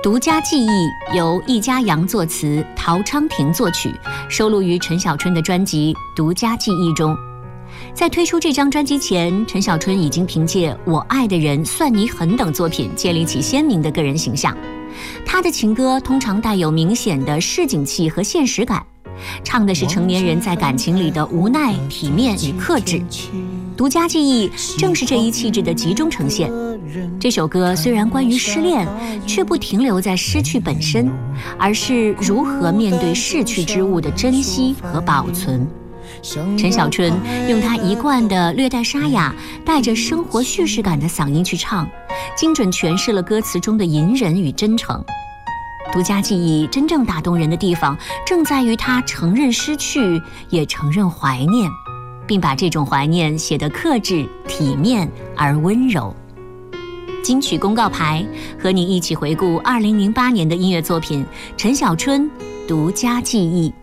独家记忆由易家扬作词，陶昌廷作曲，收录于陈小春的专辑《独家记忆》中。在推出这张专辑前，陈小春已经凭借《我爱的人》《算你狠》等作品建立起鲜明的个人形象。他的情歌通常带有明显的市井气和现实感，唱的是成年人在感情里的无奈、体面与克制。独家记忆正是这一气质的集中呈现。这首歌虽然关于失恋，却不停留在失去本身，而是如何面对逝去之物的珍惜和保存。陈小春用他一贯的略带沙哑、带着生活叙事感的嗓音去唱，精准诠释了歌词中的隐忍与真诚。独家记忆真正打动人的地方，正在于他承认失去，也承认怀念，并把这种怀念写得克制、体面而温柔。金曲公告牌，和你一起回顾2008年的音乐作品《陈小春独家记忆》。